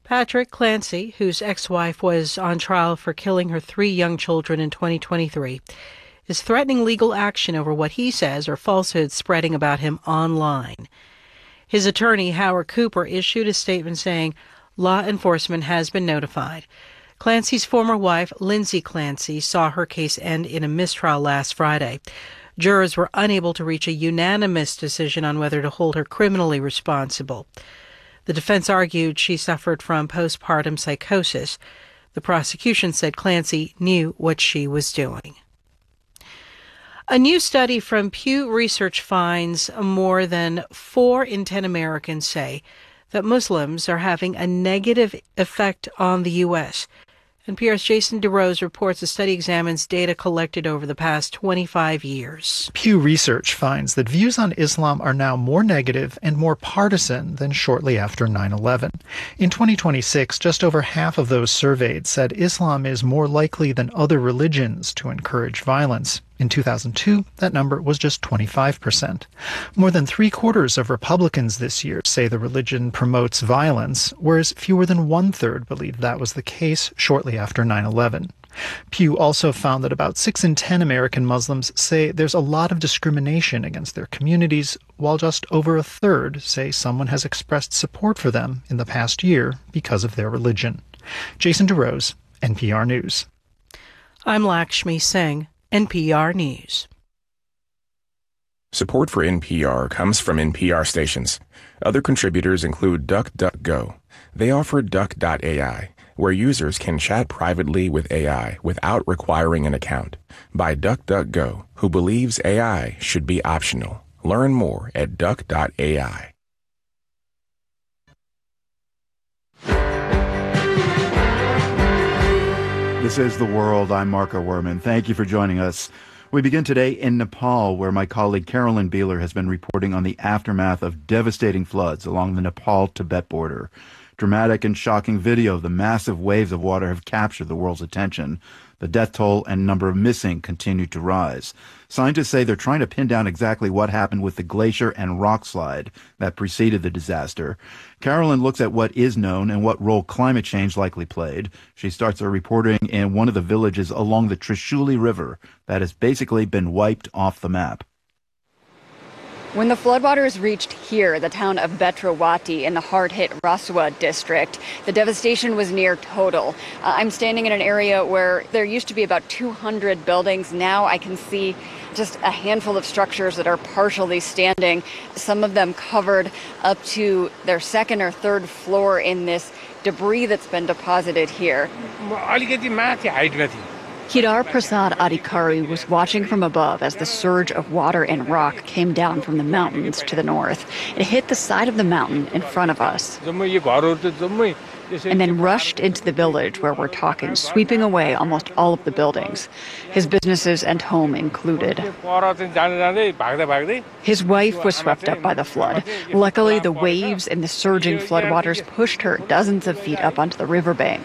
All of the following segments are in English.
Patrick Clancy, whose ex-wife was on trial for killing her 3 young children in 2023, is threatening legal action over what he says are falsehoods spreading about him online. His attorney, Howard Cooper, issued a statement saying law enforcement has been notified. Clancy's former wife, Lindsay Clancy, saw her case end in a mistrial last Friday. Jurors were unable to reach a unanimous decision on whether to hold her criminally responsible. The defense argued she suffered from postpartum psychosis. The prosecution said Clancy knew what she was doing. A new study from Pew Research finds more than 4 in 10 Americans say that Muslims are having a negative effect on the U.S. NPR's Jason DeRose reports the study examines data collected over the past 25 years. Pew Research finds that views on Islam are now more negative and more partisan than shortly after 9/11. In 2026, just over half of those surveyed said Islam is more likely than other religions to encourage violence. In 2002, that number was just 25%. More than 3/4 of Republicans this year say the religion promotes violence, whereas fewer than 1/3 believed that was the case shortly after 9/11. Pew also found that about 6 in 10 American Muslims say there's a lot of discrimination against their communities, while just over 1/3 say someone has expressed support for them in the past year because of their religion. Jason DeRose, NPR News. I'm Lakshmi Singh, NPR News. Support for NPR comes from NPR stations. Other contributors include DuckDuckGo. They offer Duck.ai, where users can chat privately with AI without requiring an account. By DuckDuckGo, who believes AI should be optional. Learn more at Duck.ai. This is The World. I'm Marco Werman. Thank you for joining us. We begin today in Nepal, where my colleague Carolyn Beeler has been reporting on the aftermath of devastating floods along the Nepal-Tibet border. Dramatic and shocking video of the massive waves of water have captured the world's attention. The death toll and number of missing continue to rise. Scientists say they're trying to pin down exactly what happened with the glacier and rock slide that preceded the disaster. Carolyn looks at what is known and what role climate change likely played. She starts her reporting in one of the villages along the Trishuli River that has basically been wiped off the map. When the floodwaters reached here, the town of Betrawati in the hard-hit Rasua district, the devastation was near total. I'm standing in an area where there used to be about 200 buildings. Now I can see just a handful of structures that are partially standing, some of them covered up to their 2nd or 3rd floor in this debris that's been deposited here. Kedar Prasad Adhikari was watching from above as the surge of water and rock came down from the mountains to the north. It hit the side of the mountain in front of us and then rushed into the village where we're talking, sweeping away almost all of the buildings, his businesses and home included. His wife was swept up by the flood. Luckily, the waves and the surging floodwaters pushed her dozens of feet up onto the riverbank.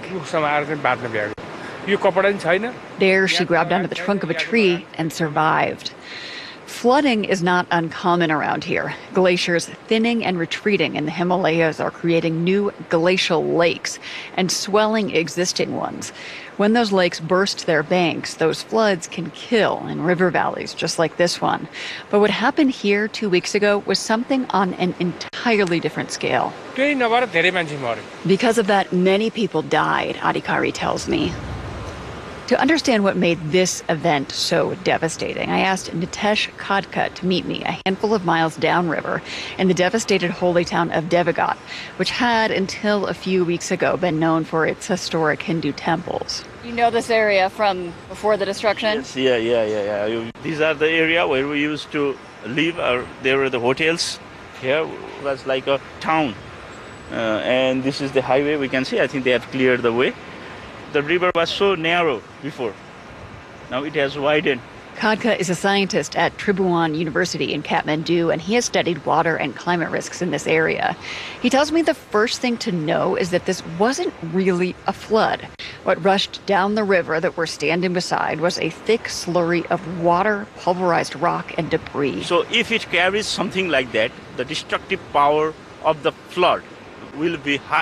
There, she grabbed onto the trunk of a tree and survived. Flooding is not uncommon around here. Glaciers thinning and retreating in the Himalayas are creating new glacial lakes and swelling existing ones. When those lakes burst their banks, those floods can kill in river valleys just like this one. But what happened here 2 weeks ago was something on an entirely different scale. Because of that, many people died, Adhikari tells me. To understand what made this event so devastating, I asked Nitesh Khadka to meet me a handful of miles downriver in the devastated holy town of Devagat, which had, until a few weeks ago, been known for its historic Hindu temples. You know this area from before the destruction? Yes, yeah. These are the area where we used to live. There were the hotels. Here was like a town. And this is the highway we can see. I think they have cleared the way. The river was so narrow before. Now it has widened. Khadka is a scientist at Tribhuvan University in Kathmandu, and he has studied water and climate risks in this area. He tells me the first thing to know is that this wasn't really a flood. What rushed down the river that we're standing beside was a thick slurry of water, pulverized rock, and debris. So if it carries something like that, the destructive power of the flood will be high.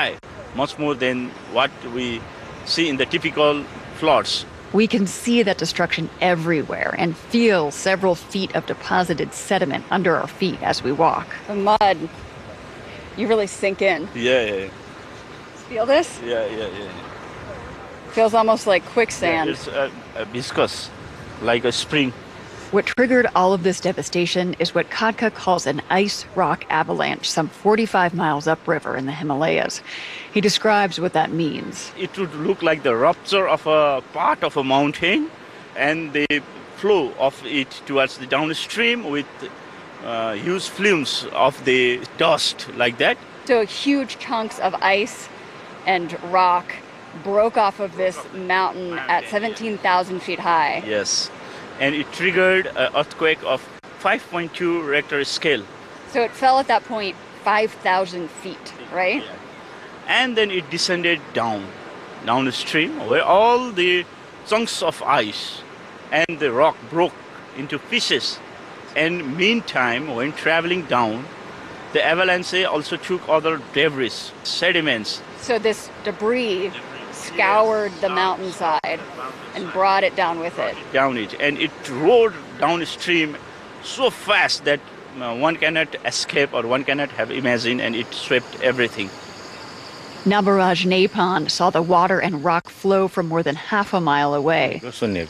much more than what we see in the typical floods. We can see that destruction everywhere and feel several feet of deposited sediment under our feet as we walk. The mud, you really sink in. Yeah. Feel this? Yeah. Feels almost like quicksand. Yeah, it's viscous, like a spring. What triggered all of this devastation is what Khadka calls an ice rock avalanche some 45 miles upriver in the Himalayas. He describes what that means. It would look like the rupture of a part of a mountain and the flow of it towards the downstream with huge flumes of the dust like that. So huge chunks of ice and rock broke off of this mountain at 17,000 feet high. Yes. And it triggered an earthquake of 5.2 Richter scale. So it fell at that point 5,000 feet, right? Yeah. And then it descended downstream, where all the chunks of ice and the rock broke into pieces. And meantime, when traveling down, the avalanche also took other debris, sediments. So this debris scoured the mountainside and brought it down with it. And it rolled downstream so fast that one cannot escape or one cannot have imagined, and it swept everything. Nabaraj Napan saw the water and rock flow from more than half a mile away. Even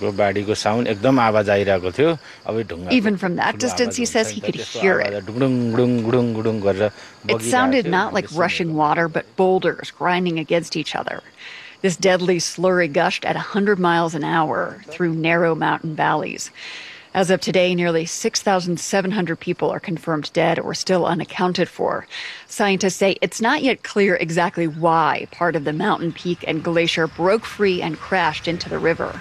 from that distance, he says he could hear it. It sounded not like rushing water, but boulders grinding against each other. This deadly slurry gushed at 100 miles an hour through narrow mountain valleys. As of today, nearly 6,700 people are confirmed dead or still unaccounted for. Scientists say it's not yet clear exactly why part of the mountain peak and glacier broke free and crashed into the river.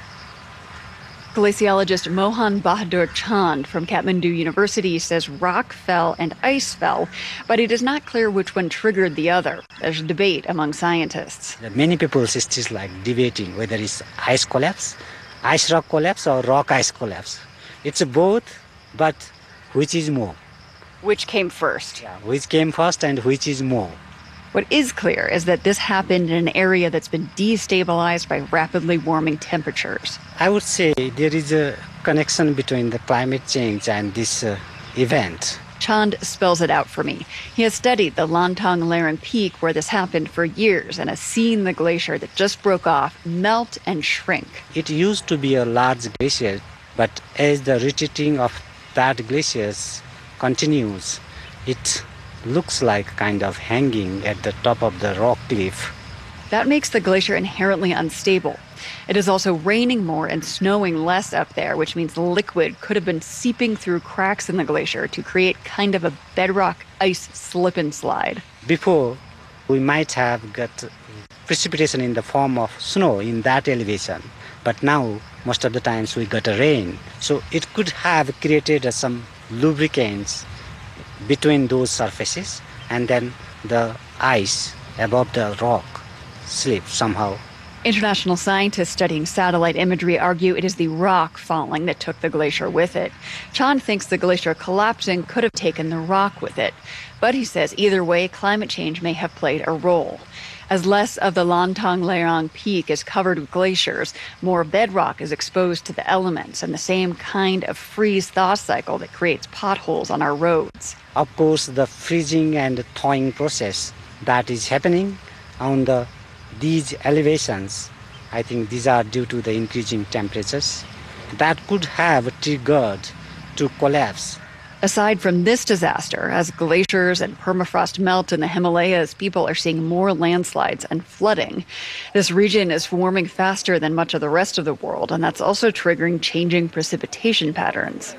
Glaciologist Mohan Bahadur Chand from Kathmandu University says rock fell and ice fell, but it is not clear which one triggered the other. There's debate among scientists. Many people is still debating whether it's ice collapse, ice rock collapse, or rock ice collapse. It's both, but which is more? Which came first? Yeah, which came first and which is more? What is clear is that this happened in an area that's been destabilized by rapidly warming temperatures. I would say there is a connection between the climate change and this event. Chand spells it out for me. He has studied the Lantang Lereng Peak where this happened for years and has seen the glacier that just broke off melt and shrink. It used to be a large glacier, but as the retreating of that glacier continues, it looks like kind of hanging at the top of the rock cliff. That makes the glacier inherently unstable. It is also raining more and snowing less up there, which means liquid could have been seeping through cracks in the glacier to create kind of a bedrock ice slip and slide. Before, we might have got precipitation in the form of snow in that elevation, but now most of the times we got a rain. So it could have created some lubricants between those surfaces, and then the ice above the rock slips somehow. International scientists studying satellite imagery argue it is the rock falling that took the glacier with it. Chand thinks the glacier collapsing could have taken the rock with it. But he says either way, climate change may have played a role. As less of the Lantang Lereng Peak is covered with glaciers, more bedrock is exposed to the elements and the same kind of freeze-thaw cycle that creates potholes on our roads. Of course, the freezing and thawing process that is happening on these elevations, I think these are due to the increasing temperatures that could have triggered to collapse. Aside from this disaster, as glaciers and permafrost melt in the Himalayas, people are seeing more landslides and flooding. This region is warming faster than much of the rest of the world, and that's also triggering changing precipitation patterns.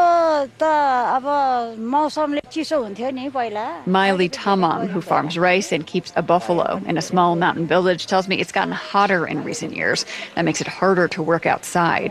Miley Tamam, who farms rice and keeps a buffalo in a small mountain village, tells me it's gotten hotter in recent years. That makes it harder to work outside.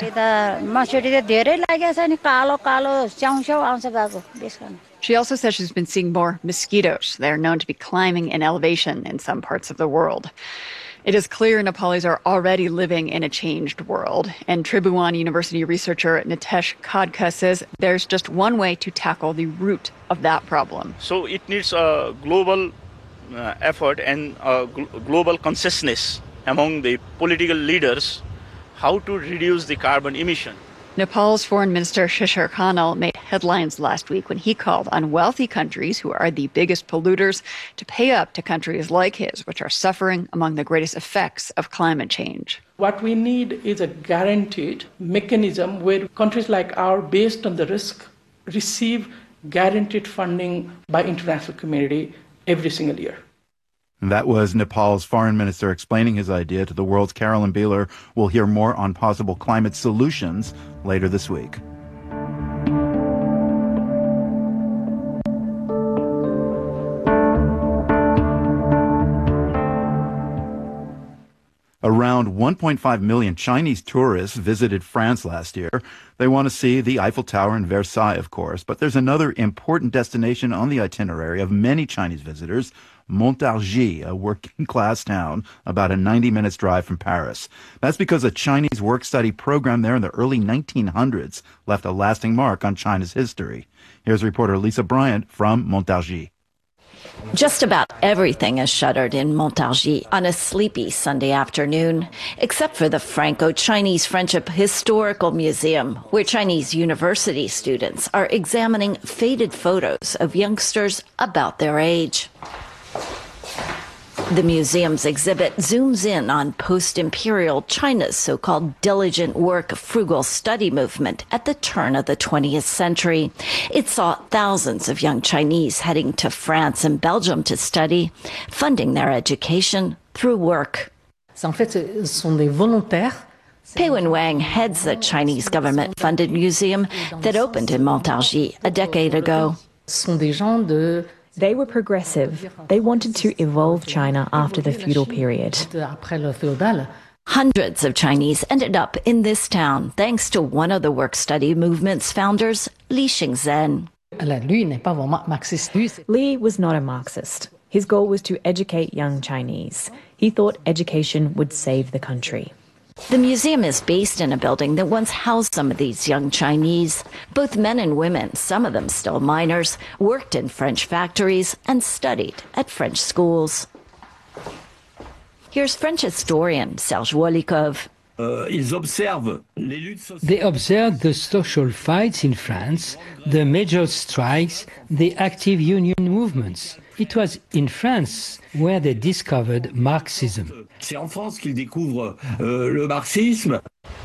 She also says she's been seeing more mosquitoes. They're known to be climbing in elevation in some parts of the world. It is clear Nepalis are already living in a changed world. And Tribhuvan University researcher Nitesh Khadka says there's just one way to tackle the root of that problem. So it needs a global effort and global consciousness among the political leaders how to reduce the carbon emission. Nepal's Foreign Minister Shishir Khanal made headlines last week when he called on wealthy countries who are the biggest polluters to pay up to countries like his, which are suffering among the greatest effects of climate change. What we need is a guaranteed mechanism where countries like ours, based on the risk, receive guaranteed funding by international community every single year. And that was Nepal's foreign minister explaining his idea to the world's Carolyn Beeler. We'll hear more on possible climate solutions later this week. Around 1.5 million Chinese tourists visited France last year. They want to see the Eiffel Tower and Versailles, of course, but there's another important destination on the itinerary of many Chinese visitors, Montargis, a working-class town about a 90 minutes drive from Paris. That's because a Chinese work-study program there in the early 1900s left a lasting mark on China's history. Here's reporter Lisa Bryant from Montargis. Just about everything is shuttered in Montargis on a sleepy Sunday afternoon, except for the Franco-Chinese Friendship Historical Museum, where Chinese university students are examining faded photos of youngsters about their age. The museum's exhibit zooms in on post-imperial China's so-called diligent work, frugal study movement at the turn of the 20th century. It saw thousands of young Chinese heading to France and Belgium to study, funding their education through work. Pei-Wen Wang heads the Chinese government-funded museum that opened in Montargis a decade ago. They were progressive. They wanted to evolve China after the feudal period. Hundreds of Chinese ended up in this town thanks to one of the work-study movement's founders, Li Xingzhen. Li was not a Marxist. His goal was to educate young Chinese. He thought education would save the country. The museum is based in a building that once housed some of these young Chinese. Both men and women, some of them still minors, worked in French factories and studied at French schools. Here's French historian Serge Wolikov. They observed the social fights in France, the major strikes, the active union movements. It was in France where they discovered Marxism. C'est en France qu'ils découvrent le marxisme.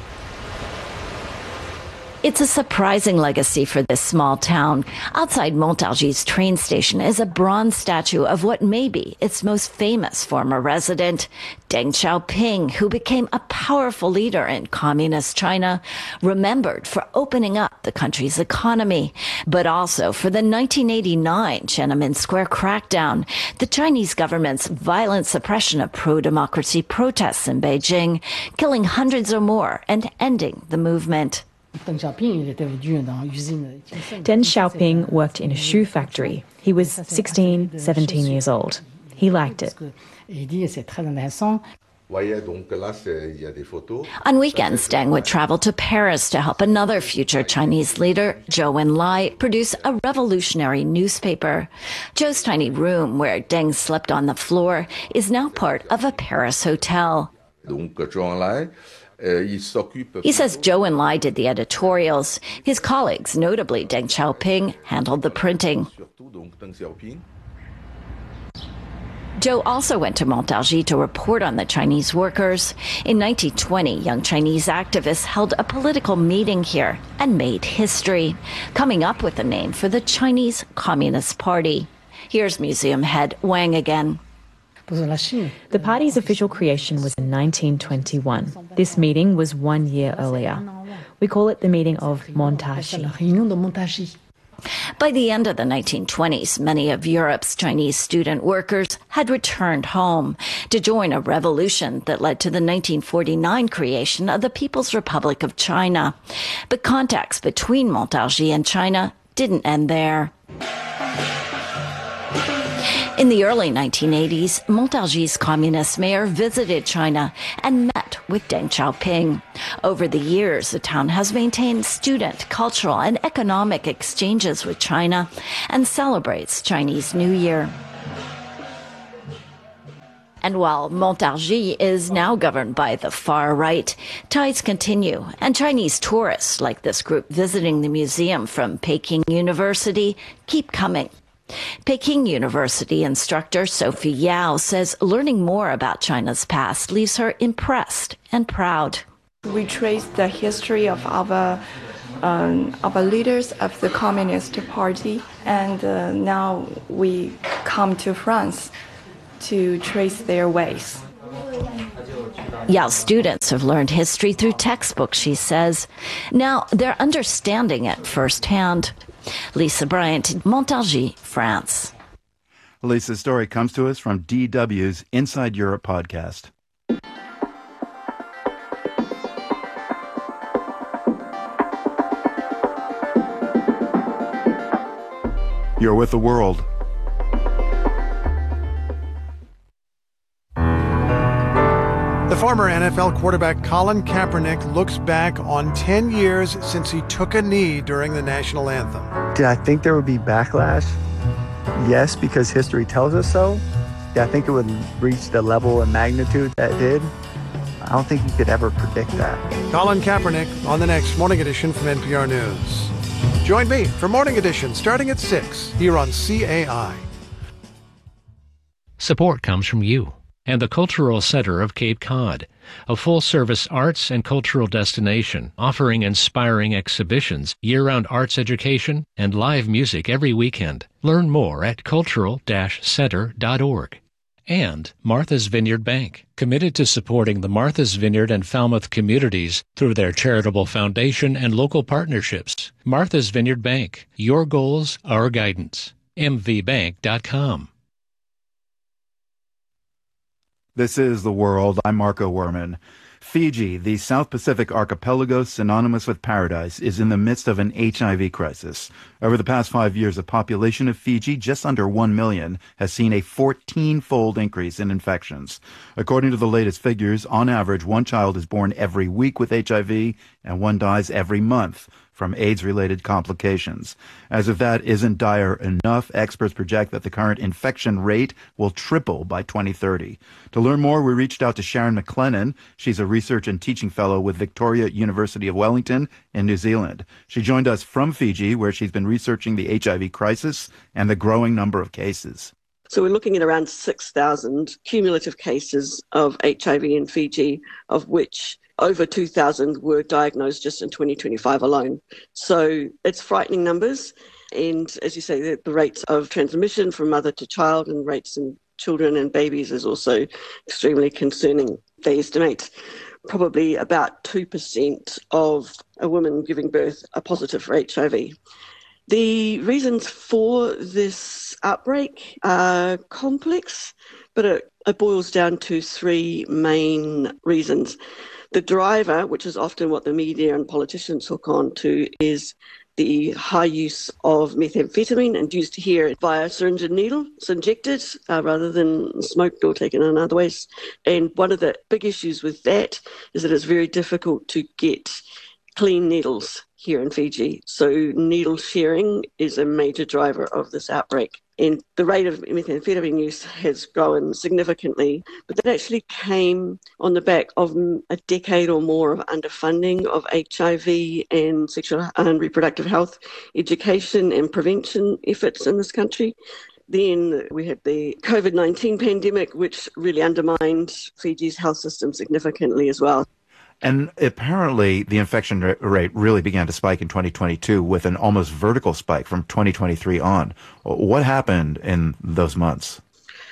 It's a surprising legacy for this small town. Outside Montargis train station is a bronze statue of what may be its most famous former resident, Deng Xiaoping, who became a powerful leader in communist China, remembered for opening up the country's economy, but also for the 1989 Tiananmen Square crackdown, the Chinese government's violent suppression of pro-democracy protests in Beijing, killing hundreds or more and ending the movement. Deng Xiaoping worked in a shoe factory. He was 16, 17 years old. He liked it. On weekends, Deng would travel to Paris to help another future Chinese leader, Zhou Enlai, produce a revolutionary newspaper. Zhou's tiny room, where Deng slept on the floor, is now part of a Paris hotel. He says Zhou Enlai did the editorials. His colleagues, notably Deng Xiaoping, handled the printing. Zhou also went to Montargis to report on the Chinese workers. In 1920, young Chinese activists held a political meeting here and made history, coming up with a name for the Chinese Communist Party. Here's museum head Wang again. The party's official creation was in 1921. This meeting was 1 year earlier. We call it the meeting of Montargis. By the end of the 1920s, many of Europe's Chinese student workers had returned home to join a revolution that led to the 1949 creation of the People's Republic of China. But contacts between Montargis and China didn't end there. In the early 1980s, Montargis' communist mayor visited China and met with Deng Xiaoping. Over the years, the town has maintained student, cultural, and economic exchanges with China and celebrates Chinese New Year. And while Montargis is now governed by the far right, ties continue, and Chinese tourists like this group visiting the museum from Peking University keep coming. Peking University instructor Sophie Yao says learning more about China's past leaves her impressed and proud. We trace the history of our leaders of the Communist Party, and now we come to France to trace their ways. Yao's students have learned history through textbooks, she says. Now they're understanding it firsthand. Lisa Bryant, Montargis, France. Lisa's story comes to us from DW's Inside Europe podcast. You're with the world. The former NFL quarterback Colin Kaepernick looks back on 10 years since he took a knee during the national anthem. Did I think there would be backlash? Yes, because history tells us so. Did I think it would reach the level and magnitude that it did? I don't think you could ever predict that. Colin Kaepernick on the next Morning Edition from NPR News. Join me for Morning Edition starting at 6 here on CAI. Support comes from you and the Cultural Center of Cape Cod, a full-service arts and cultural destination offering inspiring exhibitions, year-round arts education, and live music every weekend. Learn more at cultural-center.org. And Martha's Vineyard Bank, committed to supporting the Martha's Vineyard and Falmouth communities through their charitable foundation and local partnerships. Martha's Vineyard Bank, your goals, our guidance. mvbank.com. This is The World. I'm Marco Werman. Fiji, the South Pacific archipelago synonymous with paradise, is in the midst of an HIV crisis. Over the past 5 years, the population of Fiji, just under 1 million, has seen a 14-fold increase in infections. According to the latest figures, on average, one child is born every week with HIV and one dies every month from AIDS-related complications. As if that isn't dire enough, experts project that the current infection rate will triple by 2030. To learn more, we reached out to Sharon McLennan. She's a research and teaching fellow with Victoria University of Wellington in New Zealand. She joined us from Fiji, where she's been researching the HIV crisis and the growing number of cases. So we're looking at around 6,000 cumulative cases of HIV in Fiji, of which over 2,000 were diagnosed just in 2025 alone. So it's frightening numbers. And as you say, the rates of transmission from mother to child and rates in children and babies is also extremely concerning. They estimate probably about 2% of a woman giving birth are positive for HIV. The reasons for this outbreak are complex, but it boils down to three main reasons. The driver, which is often what the media and politicians hook on to, is the high use of methamphetamine induced here via syringe and needle. It's injected rather than smoked or taken in other ways. And one of the big issues with that is that it's very difficult to get clean needles here in Fiji. So needle sharing is a major driver of this outbreak. And the rate of methamphetamine use has grown significantly, but that actually came on the back of a decade or more of underfunding of HIV and sexual and reproductive health education and prevention efforts in this country. Then we had the COVID-19 pandemic, which really undermined Fiji's health system significantly as well. And apparently the infection rate really began to spike in 2022 with an almost vertical spike from 2023 on. What happened in those months?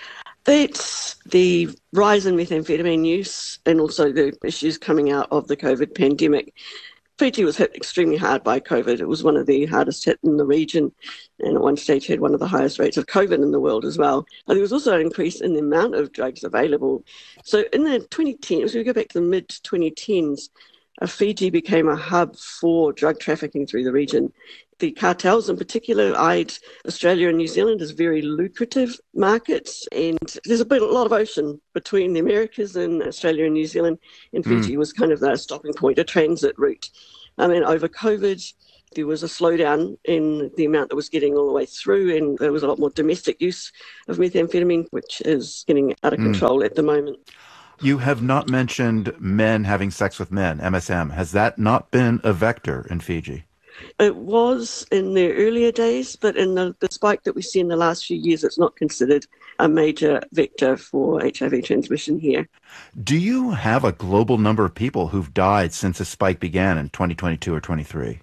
That's the rise in methamphetamine use and also the issues coming out of the COVID pandemic. Fiji was hit extremely hard by COVID. It was one of the hardest hit in the region, and at one stage had one of the highest rates of COVID in the world as well. And there was also an increase in the amount of drugs available. So in the 2010s, we go back to the mid-2010s, Fiji became a hub for drug trafficking through the region. The cartels in particular eyed Australia and New Zealand as very lucrative markets, and there's a lot of ocean between the Americas and Australia and New Zealand, and Fiji was kind of the stopping point, a transit route. And over COVID, There was a slowdown in the amount that was getting all the way through, and there was a lot more domestic use of methamphetamine, which is getting out of control at the moment. You have not mentioned men having sex with men, MSM. Has that not been a vector in Fiji? It was in the earlier days, but in the spike that we see in the last few years, it's not considered a major vector for HIV transmission here. Do you have a global number of people who've died since the spike began in 2022 or 23?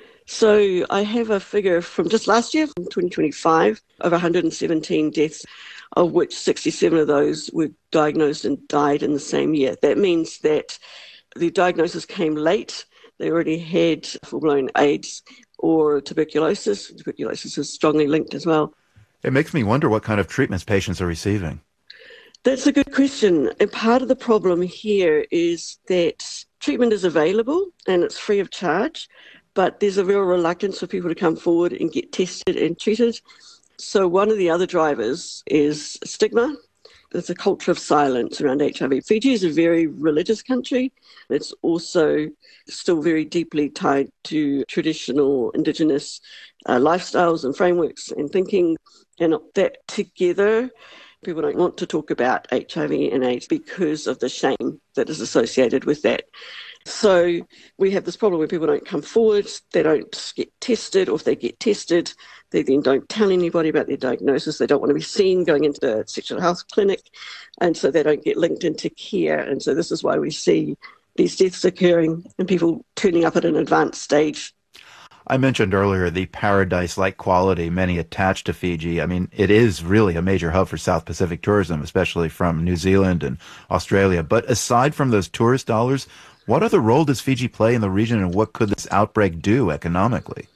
So I have a figure from just last year, from 2025, of 117 deaths, of which 67 of those were diagnosed and died in the same year. That means that the diagnosis came late. They already had full-blown AIDS or tuberculosis. Tuberculosis is strongly linked as well. It makes me wonder what kind of treatments patients are receiving. That's a good question. And part of the problem here is that treatment is available and it's free of charge, but there's a real reluctance for people to come forward and get tested and treated. So one of the other drivers is stigma. There's a culture of silence around HIV. Fiji is a very religious country. It's also still very deeply tied to traditional Indigenous lifestyles and frameworks and thinking. And that together, people don't want to talk about HIV and AIDS because of the shame that is associated with that. So we have this problem where people don't come forward, they don't get tested, or if they get tested, they then don't tell anybody about their diagnosis. They don't want to be seen going into the sexual health clinic, and so they don't get linked into care. And so this is why we see these deaths occurring and people turning up at an advanced stage. I mentioned earlier the paradise-like quality many attach to Fiji. I mean, it is really a major hub for South Pacific tourism, especially from New Zealand and Australia. But aside from those tourist dollars, what other role does Fiji play in the region, and what could this outbreak do economically?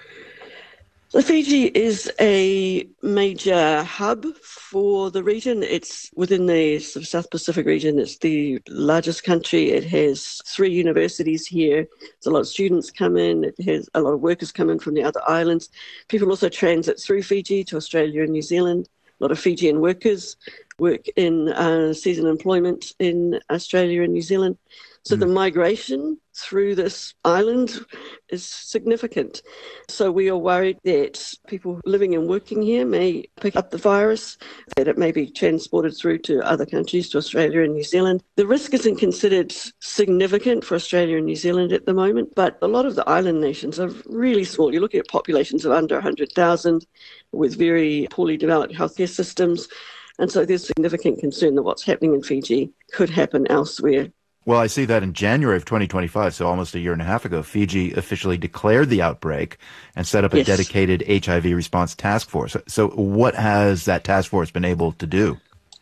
So Fiji is a major hub for the region. It's within the sort of South Pacific region. It's the largest country. It has 3 universities here. There's a lot of students come in. It has a lot of workers come in from the other islands. People also transit through Fiji to Australia and New Zealand. A lot of Fijian workers work in season employment in Australia and New Zealand. So the migration through this island is significant. So we are worried that people living and working here may pick up the virus, that it may be transported through to other countries, to Australia and New Zealand. The risk isn't considered significant for Australia and New Zealand at the moment, but a lot of the island nations are really small. You're looking at populations of under 100,000 with very poorly developed healthcare systems. And so there's significant concern that what's happening in Fiji could happen elsewhere. Well, I see that in January of 2025, so almost a year and a half ago, Fiji officially declared the outbreak and set up a dedicated HIV response task force. So what has that task force been able to do?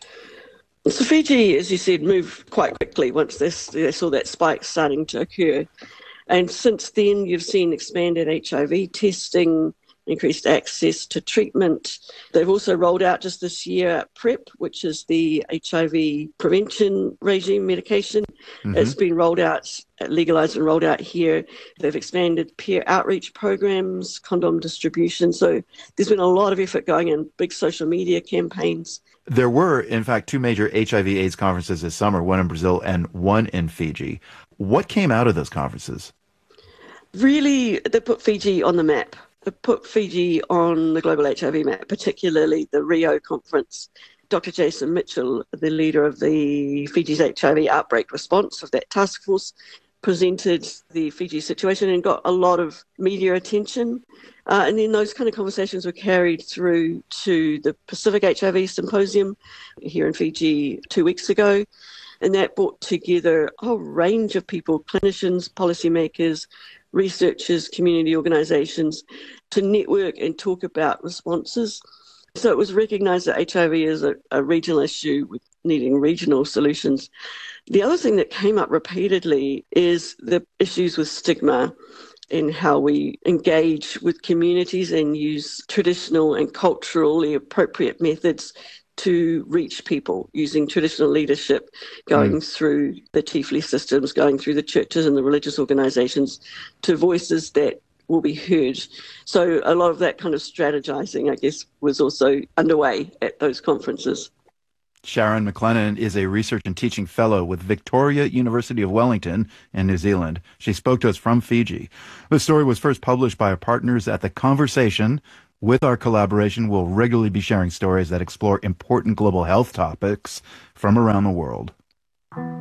So Fiji, as you said, moved quite quickly once they saw that spike starting to occur. And since then, you've seen expanded HIV testing, increased access to treatment. They've also rolled out just this year PrEP, which is the HIV prevention regime medication. It's been rolled out, legalised and rolled out here. They've expanded peer outreach programs, condom distribution. So there's been a lot of effort going in, big social media campaigns. There were, in fact, 2 major HIV/AIDS conferences this summer, one in Brazil and one in Fiji. What came out of those conferences? Really, they put Fiji on the map. It put Fiji on the global HIV map, particularly the Rio conference. Dr. Jason Mitchell, the leader of the Fiji's HIV outbreak response of that task force, presented the Fiji situation and got a lot of media attention. And then those kind of conversations were carried through to the Pacific HIV Symposium here in Fiji 2 weeks ago. And that brought together a whole range of people, clinicians, policymakers, researchers, community organisations, to network and talk about responses. So it was recognised that HIV is a regional issue with needing regional solutions. The other thing that came up repeatedly is the issues with stigma and how we engage with communities and use traditional and culturally appropriate methods to reach people using traditional leadership, going through the chiefly systems, going through the churches and the religious organisations to voices that will be heard. So a lot of that kind of strategizing, I guess, was also underway at those conferences. Sharon McLennan is a research and teaching fellow with Victoria University of Wellington in New Zealand. She spoke to us from Fiji. The story was first published by our partners at The Conversation. With our collaboration, we'll regularly be sharing stories that explore important global health topics from around the world.